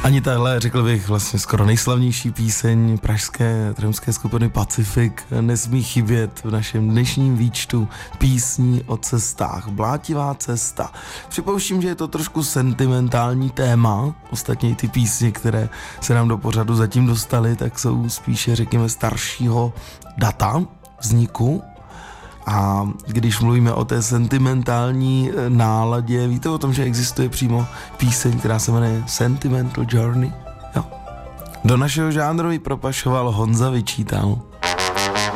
Ani tahle, řekl bych, vlastně skoro nejslavnější píseň pražské tremské skupiny Pacific nesmí chybět v našem dnešním výčtu písní o cestách. Blátivá cesta. Připouštím, že je to trošku sentimentální téma. Ostatně i ty písně, které se nám do pořadu zatím dostaly, tak jsou spíše, řekněme, staršího data vzniku. A když mluvíme o té sentimentální náladě, víte o tom, že existuje přímo píseň, která se jmenuje Sentimental Journey? Jo. Do našeho žánru ji propašoval Honza Vyčítal.